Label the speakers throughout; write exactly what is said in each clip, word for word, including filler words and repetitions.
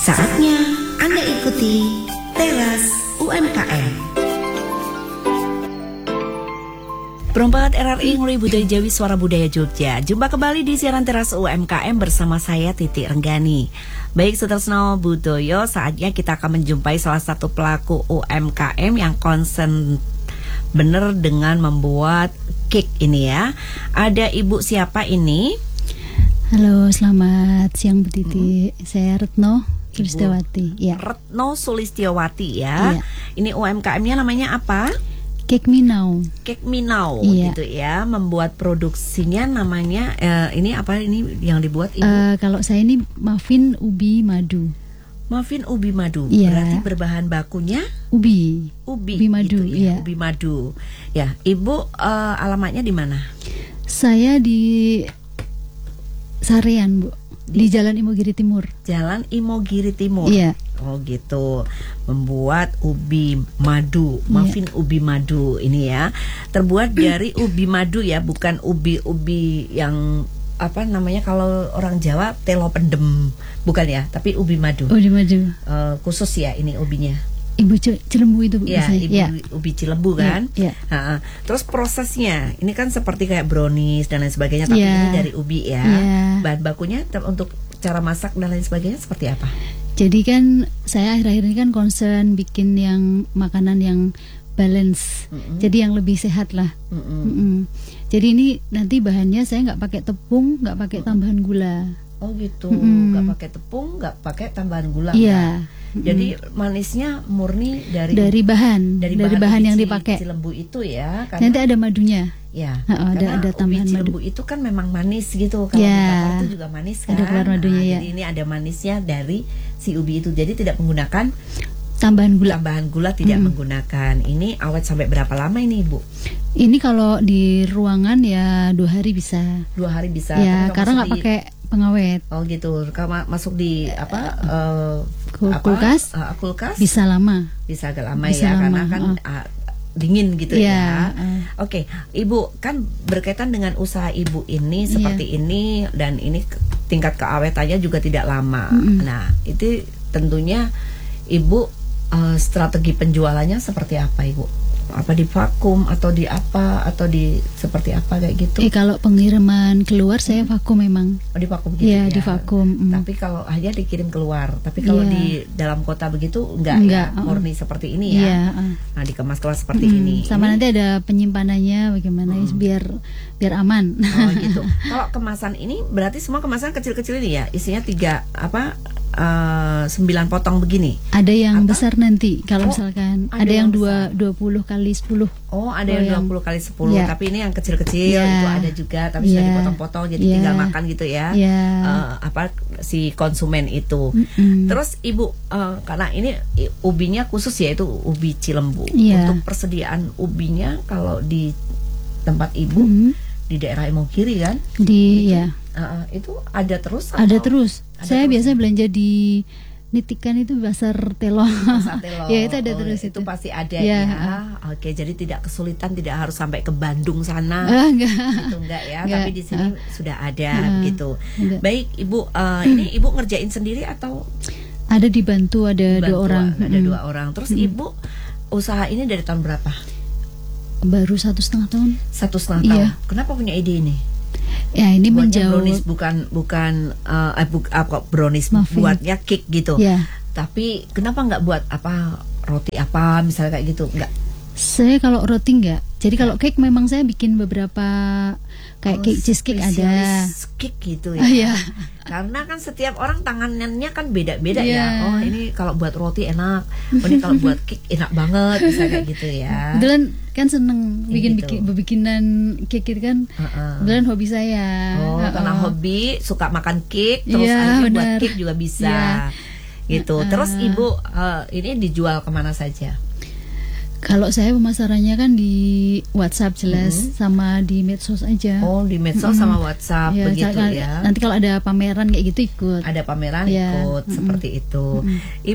Speaker 1: Saatnya Anda ikuti Teras U M K M. Perempat R R I Nguri Budaya Jawi Suara Budaya Jogja. Jumpa kembali di siaran Teras U M K M bersama saya Titi Renggani. Baik Sutresno Budoyo, saatnya kita akan menjumpai salah satu pelaku U M K M yang konsen bener dengan membuat cake ini ya. Ada Ibu siapa ini?
Speaker 2: Halo, selamat siang Bu Titi. Hmm. Saya Retno Sulistiawati. Ya.
Speaker 1: Retno Sulistiawati ya. Iya. Ini U M K M-nya namanya apa?
Speaker 2: Cake Minau.
Speaker 1: Cake Minau
Speaker 2: iya.
Speaker 1: gitu ya. Membuat produksinya namanya uh, ini apa ini yang dibuat Ibu?
Speaker 2: Uh, kalau saya ini muffin ubi madu.
Speaker 1: Muffin ubi madu.
Speaker 2: Iya.
Speaker 1: Berarti berbahan bakunya
Speaker 2: ubi.
Speaker 1: Ubi,
Speaker 2: ubi madu
Speaker 1: gitu ya.
Speaker 2: iya.
Speaker 1: Ubi madu. Ya, Ibu uh, alamatnya di mana?
Speaker 2: Saya di Sarean, Bu. Di, di Jalan Imogiri Timur.
Speaker 1: Jalan Imogiri Timur.
Speaker 2: Iya.
Speaker 1: Oh gitu. Membuat ubi madu, muffin iya. ubi madu ini ya. Terbuat dari ubi madu ya, bukan ubi-ubi yang apa namanya kalau orang Jawa telo pendem, bukan ya, tapi ubi madu.
Speaker 2: Ubi madu.
Speaker 1: Uh, khusus ya ini ubinya.
Speaker 2: Ibu Cilembu itu Bu.
Speaker 1: Ya, ibu ya. Ubi Cilembu kan.
Speaker 2: Ya, ya.
Speaker 1: Ha-ha. Terus prosesnya, ini kan seperti kayak brownies dan lain sebagainya, tapi
Speaker 2: ya.
Speaker 1: ini dari ubi ya.
Speaker 2: ya.
Speaker 1: Bahan bakunya untuk cara masak dan lain sebagainya seperti apa?
Speaker 2: Jadi kan saya akhir-akhir ini kan concern bikin yang makanan yang balance, mm-hmm. jadi yang lebih sehat lah. Mm-hmm. Mm-hmm. Jadi ini nanti bahannya saya nggak pakai tepung, nggak pakai mm-hmm. tambahan gula.
Speaker 1: Oh gitu, nggak mm-hmm. pakai tepung, nggak pakai tambahan gula.
Speaker 2: Iya.
Speaker 1: Mm-hmm. Jadi manisnya murni dari
Speaker 2: dari bahan, dari bahan, dari bahan yang dipakai.
Speaker 1: Cilembu itu ya.
Speaker 2: Karena nanti ada madunya.
Speaker 1: Ya,
Speaker 2: oh, ada ada tambahan
Speaker 1: ubi Cilembu
Speaker 2: madu.
Speaker 1: Itu kan memang manis gitu. Kalau
Speaker 2: ya.
Speaker 1: dibakar itu juga manis kan.
Speaker 2: Ada keluar madunya
Speaker 1: nah,
Speaker 2: ya.
Speaker 1: Jadi ini ada manisnya dari si ubi itu. Jadi tidak menggunakan
Speaker 2: tambahan gula.
Speaker 1: Tambahan gula tidak hmm. menggunakan. Ini awet sampai berapa lama ini Ibu?
Speaker 2: Ini kalau di ruangan ya dua hari bisa.
Speaker 1: Dua hari bisa.
Speaker 2: Ya, karena nggak di... pakai pengawet.
Speaker 1: Oh gitu. Kalau masuk di apa? Uh,
Speaker 2: kulkas?
Speaker 1: Apa? Uh, kulkas?
Speaker 2: Bisa lama.
Speaker 1: Bisa agak lama
Speaker 2: bisa
Speaker 1: ya,
Speaker 2: lama.
Speaker 1: karena kan.
Speaker 2: Oh.
Speaker 1: Uh, dingin gitu
Speaker 2: yeah,
Speaker 1: ya.
Speaker 2: uh.
Speaker 1: Oke, okay. Ibu kan berkaitan dengan usaha Ibu ini seperti yeah. ini dan ini tingkat keawetannya juga tidak lama. Mm-hmm. Nah, itu tentunya Ibu uh, strategi penjualannya seperti apa Ibu? Apa di vakum atau di apa atau di seperti apa kayak gitu?
Speaker 2: Eh kalau pengiriman keluar saya vakum memang.
Speaker 1: Oh di vakum gitu
Speaker 2: yeah,
Speaker 1: ya.
Speaker 2: Di vakum. Mm.
Speaker 1: Tapi kalau hanya dikirim keluar. Tapi kalau yeah. di dalam kota begitu enggak,
Speaker 2: enggak
Speaker 1: ya, murni uh. seperti ini ya.
Speaker 2: Yeah, uh.
Speaker 1: Nah dikemas-kemas seperti
Speaker 2: mm.
Speaker 1: ini.
Speaker 2: Sama
Speaker 1: ini.
Speaker 2: Nanti ada penyimpanannya bagaimana mm. biar biar aman.
Speaker 1: Oh gitu. Kalau kemasan ini berarti semua kemasan kecil-kecil ini ya. Isinya tiga apa? Uh, sembilan potong begini.
Speaker 2: Ada yang
Speaker 1: atau?
Speaker 2: Besar nanti kalau oh, misalkan ada, ada yang dua dua puluh kali sepuluh.
Speaker 1: Oh ada oh, yang dua puluh kali sepuluh.
Speaker 2: Yeah.
Speaker 1: Tapi ini yang kecil-kecil
Speaker 2: yeah.
Speaker 1: itu ada juga. Tapi
Speaker 2: yeah.
Speaker 1: sudah dipotong-potong jadi
Speaker 2: yeah.
Speaker 1: tinggal makan gitu ya.
Speaker 2: Yeah.
Speaker 1: Uh, apa si konsumen itu.
Speaker 2: Mm-hmm.
Speaker 1: Terus Ibu uh, karena ini ubinya khusus ya itu ubi Cilembu.
Speaker 2: Yeah.
Speaker 1: Untuk persediaan ubinya kalau di tempat Ibu
Speaker 2: mm-hmm.
Speaker 1: di daerah Imogiri kan?
Speaker 2: Di itu, ya.
Speaker 1: Uh, itu ada terus?
Speaker 2: Ada terus.
Speaker 1: Ada
Speaker 2: saya
Speaker 1: terus.
Speaker 2: Biasa belanja di Nitikan itu pasar telo.
Speaker 1: Pasar telo.
Speaker 2: Ya itu ada
Speaker 1: oh,
Speaker 2: terus
Speaker 1: itu.
Speaker 2: itu.
Speaker 1: Pasti ada
Speaker 2: ya.
Speaker 1: ya. Oke, jadi tidak kesulitan, tidak harus sampai ke Bandung sana.
Speaker 2: Uh, enggak.
Speaker 1: Gitu enggak ya,
Speaker 2: enggak.
Speaker 1: tapi di sini uh. sudah ada uh. gitu.
Speaker 2: Enggak.
Speaker 1: Baik, Ibu uh, ini Ibu ngerjain sendiri atau
Speaker 2: ada dibantu ada
Speaker 1: dibantu,
Speaker 2: dua orang.
Speaker 1: Ada
Speaker 2: hmm.
Speaker 1: dua orang. Terus hmm. Ibu usaha ini dari tahun berapa?
Speaker 2: Baru satu setengah tahun.
Speaker 1: Satu setengah
Speaker 2: iya.
Speaker 1: tahun. Kenapa punya ide ini?
Speaker 2: Ya ini
Speaker 1: buatnya
Speaker 2: menjauh
Speaker 1: brownies bukan bukan uh, bu, apa brownies muffin. Buatnya cake gitu.
Speaker 2: Ya.
Speaker 1: Tapi kenapa nggak buat apa roti apa misalnya kayak gitu? Nggak.
Speaker 2: Saya kalau roti nggak. Jadi kalau cake memang saya bikin beberapa kayak oh, cake cheesecake ada.
Speaker 1: Cake gitu ya.
Speaker 2: Oh, iya.
Speaker 1: Karena kan setiap orang tangannya kan beda-beda
Speaker 2: yeah.
Speaker 1: ya. Oh ini kalau buat roti enak, oh ini kalau buat cake enak banget, bisa kayak gitu ya.
Speaker 2: Kebetulan kan seneng bikin
Speaker 1: gitu.
Speaker 2: bikin bikinan cake itu kan.
Speaker 1: Uh-uh.
Speaker 2: Kebetulan hobi saya.
Speaker 1: Oh uh-uh. Karena hobi suka makan cake, terus
Speaker 2: yeah,
Speaker 1: akhirnya
Speaker 2: benar.
Speaker 1: buat cake juga bisa. Yeah. Gitu. Uh-uh. Terus Ibu uh, ini dijual kemana saja?
Speaker 2: Kalau saya pemasarannya kan di WhatsApp jelas mm-hmm. sama di medsos aja.
Speaker 1: Oh di medsos mm-hmm. sama WhatsApp ya, begitu
Speaker 2: misalkan,
Speaker 1: ya.
Speaker 2: Nanti kalau ada pameran kayak gitu ikut.
Speaker 1: Ada pameran ya. ikut mm-hmm. seperti itu. Mm-hmm. Ibu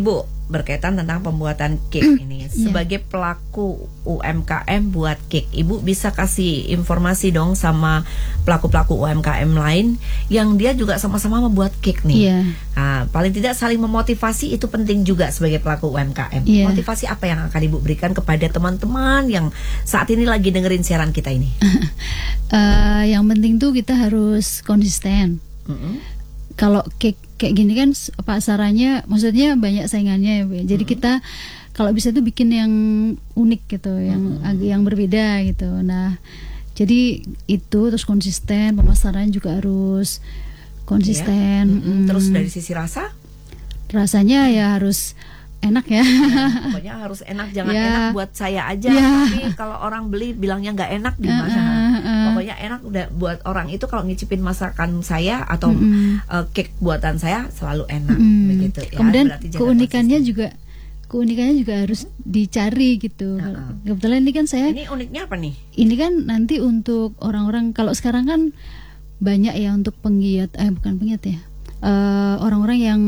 Speaker 1: berkaitan tentang pembuatan cake ini. Sebagai pelaku U M K M buat cake, Ibu bisa kasih informasi dong sama pelaku-pelaku U M K M lain yang dia juga sama-sama membuat cake nih.
Speaker 2: Yeah.
Speaker 1: Nah, paling tidak saling memotivasi itu penting juga sebagai pelaku U M K M. Yeah. Motivasi apa yang akan Ibu berikan kepada teman-teman yang saat ini lagi dengerin siaran kita ini?
Speaker 2: uh, yang penting tuh kita harus konsisten. Mm-hmm. Kalau cake kayak gini kan pasarannya, maksudnya banyak saingannya, jadi mm-hmm. kita kalau bisa tuh bikin yang unik gitu, yang mm-hmm. yang berbeda gitu. Nah, jadi itu terus konsisten, pemasaran juga harus konsisten.
Speaker 1: Yeah. Mm-hmm. Terus dari sisi rasa,
Speaker 2: rasanya ya harus enak ya.
Speaker 1: Ya, pokoknya harus enak, jangan ya. Enak buat saya aja. Ya. Tapi kalau orang beli bilangnya nggak enak gimana? Uh, uh, uh. Pokoknya enak udah buat orang itu kalau ngicipin masakan saya atau mm-hmm. uh, cake buatan saya selalu enak mm. begitu. Ya,
Speaker 2: kemudian keunikannya konsisten. juga keunikannya juga harus dicari gitu. Uh-uh. Kebetulan ini kan saya.
Speaker 1: Ini uniknya apa nih?
Speaker 2: Ini kan nanti untuk orang-orang, kalau sekarang kan banyak ya untuk penggiat, eh bukan penggiat ya, uh, orang-orang yang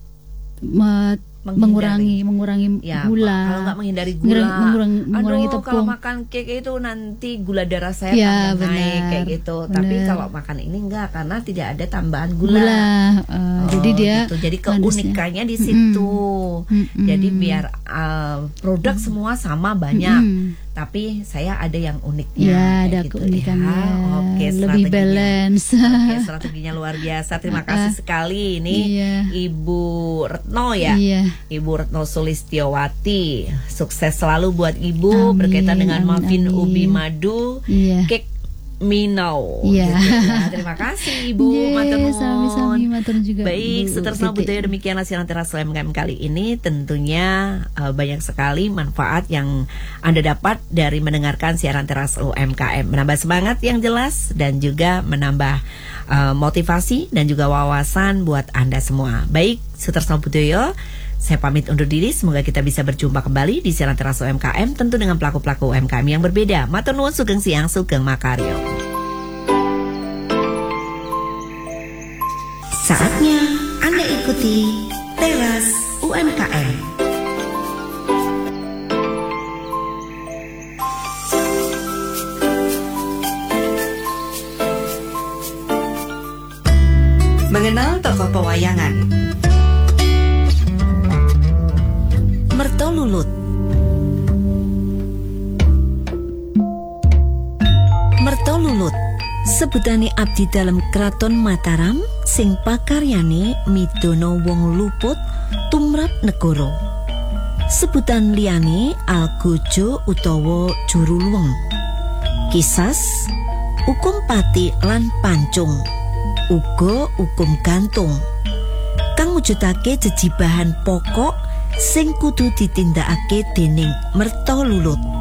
Speaker 2: me- mengurangi mengurangi
Speaker 1: ya,
Speaker 2: gula.
Speaker 1: Kalau nggak menghindari gula,
Speaker 2: mengurangi, mengurangi
Speaker 1: aduh,
Speaker 2: tepung.
Speaker 1: Kalau makan cake itu nanti gula darah saya
Speaker 2: ya,
Speaker 1: tambah
Speaker 2: benar,
Speaker 1: naik kayak gitu.
Speaker 2: benar.
Speaker 1: Tapi kalau makan ini enggak, karena tidak ada tambahan gula.
Speaker 2: gula. Uh,
Speaker 1: oh,
Speaker 2: jadi dia
Speaker 1: gitu. Jadi keunikannya di situ.
Speaker 2: Mm-hmm.
Speaker 1: Jadi biar uh, produk mm-hmm. semua sama banyak. Mm-hmm. Tapi saya ada yang uniknya.
Speaker 2: Ya, ada
Speaker 1: gitu
Speaker 2: keunikannya.
Speaker 1: Ya. Oke,
Speaker 2: lebih balance.
Speaker 1: Oke, strateginya luar biasa. Terima kasih sekali. Ini
Speaker 2: iya.
Speaker 1: Ibu Retno ya.
Speaker 2: Iya.
Speaker 1: Ibu Retno Sulistiowati. Sukses selalu buat Ibu. Amin, berkaitan dengan
Speaker 2: amin,
Speaker 1: muffin
Speaker 2: amin.
Speaker 1: ubi madu,
Speaker 2: iya.
Speaker 1: cake Minau.
Speaker 2: Iya.
Speaker 1: Gitu ya. Terima kasih Ibu.
Speaker 2: Yes,
Speaker 1: matur nuwun.
Speaker 2: Sami-sami matur juga.
Speaker 1: Baik, seterusnya budaya demikianlah siaran Teras U M K M kali ini. Tentunya uh, banyak sekali manfaat yang Anda dapat dari mendengarkan siaran Teras U M K M. Menambah semangat yang jelas dan juga menambah uh, motivasi dan juga wawasan buat Anda semua. Baik, seterusnya budaya, saya pamit undur diri. Semoga kita bisa berjumpa kembali di siaran Teras U M K M, tentu dengan pelaku-pelaku U M K M yang berbeda. Matur nuwun, sugeng siang, sugeng makaryo. Saatnya Anda ikuti Teras U M K M. Mengenal tokoh pewayangan. Mertolulut. Mertolulut sebutane abdi dalam Kraton Mataram sing pakaryane midono wong luput tumrap negara. Sebutan liyane Algojo utawa Juruluweng. Kisas, hukum pati lan pancung, uga hukum gantung kang mujudake jejibahan pokok sing kudu ditindakake dening Mertolulut.